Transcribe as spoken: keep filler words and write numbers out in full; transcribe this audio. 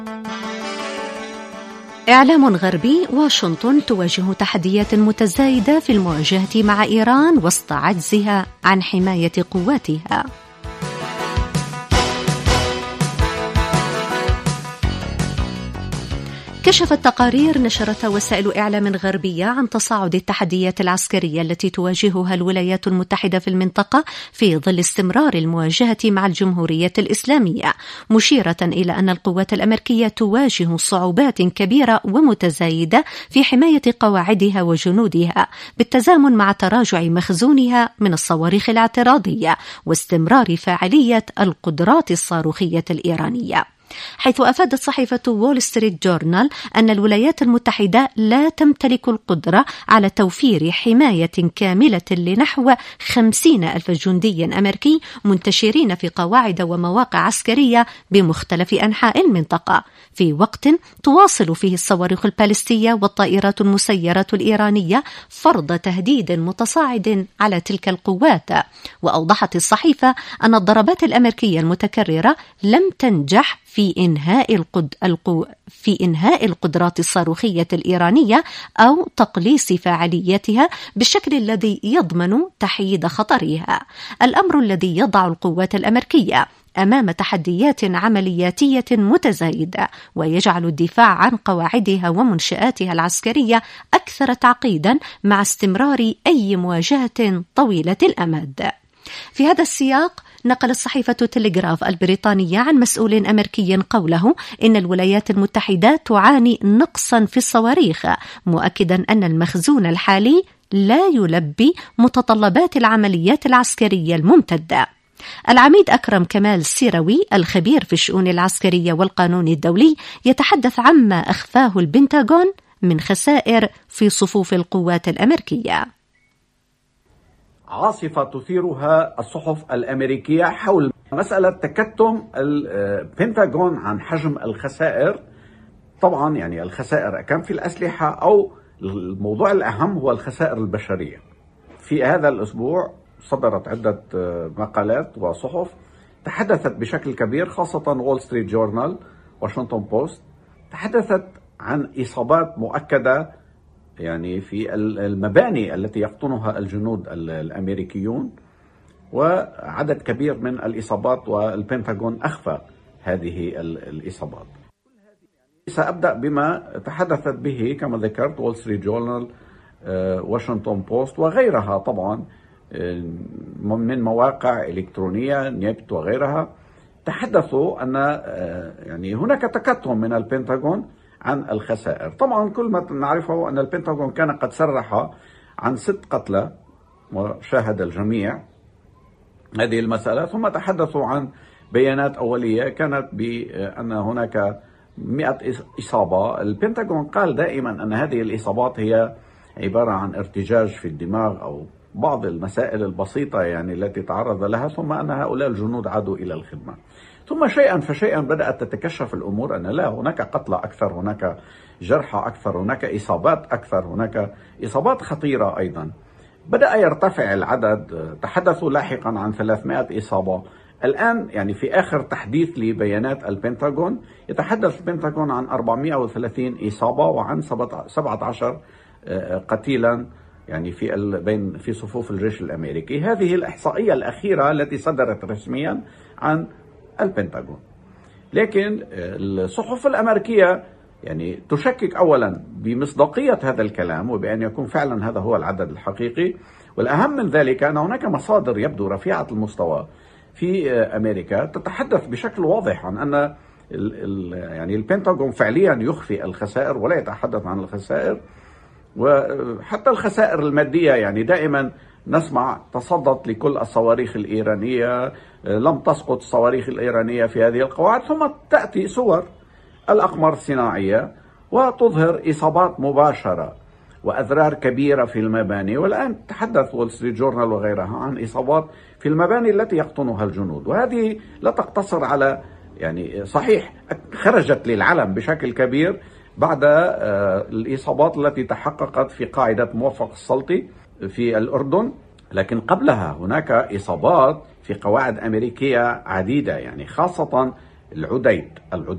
إعلام غربي: واشنطن تواجه تحديات متزايدة في المواجهة مع إيران وسط عجزها عن حماية قواتها. كشفت تقارير نشرتها وسائل إعلام غربية عن تصاعد التحديات العسكرية التي تواجهها الولايات المتحدة في المنطقة في ظل استمرار المواجهة مع الجمهورية الإسلامية، مشيرة إلى أن القوات الأمريكية تواجه صعوبات كبيرة ومتزايدة في حماية قواعدها وجنودها، بالتزامن مع تراجع مخزونها من الصواريخ الاعتراضية واستمرار فاعلية القدرات الصاروخية الإيرانية. حيث أفادت صحيفة وول ستريت جورنال أن الولايات المتحدة لا تمتلك القدرة على توفير حماية كاملة لنحو خمسين ألف جندي أمريكي منتشرين في قواعد ومواقع عسكرية بمختلف أنحاء المنطقة، في وقت تواصل فيه الصواريخ البالستية والطائرات المسيرة الإيرانية فرض تهديد متصاعد على تلك القوات. وأوضحت الصحيفة أن الضربات الأمريكية المتكررة لم تنجح في إنهاء القد... القو... في إنهاء القدرات الصاروخية الإيرانية أو تقليص فاعليتها بالشكل الذي يضمن تحييد خطرها، الأمر الذي يضع القوات الأمريكية أمام تحديات عملياتية متزايدة ويجعل الدفاع عن قواعدها ومنشآتها العسكرية أكثر تعقيدا مع استمرار أي مواجهة طويلة الأمد. في هذا السياق نقلت صحيفة تلغراف البريطانية عن مسؤول أمريكي قوله إن الولايات المتحدة تعاني نقصا في الصواريخ، مؤكدا أن المخزون الحالي لا يلبي متطلبات العمليات العسكرية الممتدة. العميد أكرم كمال سيروي الخبير في الشؤون العسكرية والقانون الدولي يتحدث عما أخفاه البنتاغون من خسائر في صفوف القوات الأمريكية. عاصفة تثيرها الصحف الأمريكية حول مسألة تكتم البنتاغون عن حجم الخسائر. طبعا يعني الخسائر كم في الأسلحة، أو الموضوع الأهم هو الخسائر البشرية. في هذا الأسبوع صدرت عدة مقالات وصحف تحدثت بشكل كبير، خاصة وول ستريت جورنال، واشنطن بوست، تحدثت عن إصابات مؤكدة يعني في المباني التي يقطنها الجنود الأمريكيون، وعدد كبير من الإصابات، والبنتاغون أخفى هذه الإصابات. سأبدأ بما تحدثت به كما ذكرت وول ستريت جورنال، واشنطن بوست وغيرها طبعا من مواقع إلكترونية نيبت وغيرها. تحدثوا أن يعني هناك تكتم من البنتاغون عن الخسائر. طبعا كل ما نعرفه أن البنتاغون كان قد صرح عن ست قتلى وشاهد الجميع هذه المسألة، ثم تحدثوا عن بيانات أولية كانت بأن هناك مئة إصابة. البنتاغون قال دائما أن هذه الإصابات هي عبارة عن ارتجاج في الدماغ أو بعض المسائل البسيطة يعني التي تعرض لها، ثم أن هؤلاء الجنود عادوا إلى الخدمة. ثم شيئا فشيئا بدأت تتكشف الأمور أن لا، هناك قتلى أكثر، هناك جرحى أكثر، هناك إصابات أكثر، هناك إصابات خطيرة أيضا. بدأ يرتفع العدد، تحدثوا لاحقا عن ثلاثمئة إصابة. الآن يعني في آخر تحديث لبيانات البنتاغون يتحدث البنتاغون عن أربعمئة وثلاثين إصابة وعن سبعة عشر قتيلا يعني في بين في صفوف الجيش الأمريكي. هذه الإحصائية الأخيرة التي صدرت رسميا عن البنتاغون. لكن الصحف الأمريكية يعني تشكك أولا بمصداقية هذا الكلام وبأن يكون فعلا هذا هو العدد الحقيقي، والأهم من ذلك أن هناك مصادر يبدو رفيعة المستوى في أمريكا تتحدث بشكل واضح عن أن ال ال يعني البنتاغون فعليا يخفي الخسائر ولا يتحدث عن الخسائر، وحتى الخسائر المادية. يعني دائما نسمع تصدت لكل الصواريخ الإيرانية، لم تسقط الصواريخ الإيرانية في هذه القواعد، ثم تأتي صور الأقمار الصناعية وتظهر إصابات مباشرة وأضرار كبيرة في المباني. والآن تحدث وول ستريت جورنال وغيرها عن إصابات في المباني التي يقطنها الجنود، وهذه لا تقتصر على يعني صحيح خرجت للعلم بشكل كبير بعد الإصابات التي تحققت في قاعدة موفق السلطي في الأردن، لكن قبلها هناك إصابات في قواعد أمريكية عديدة، يعني خاصة العديد العديد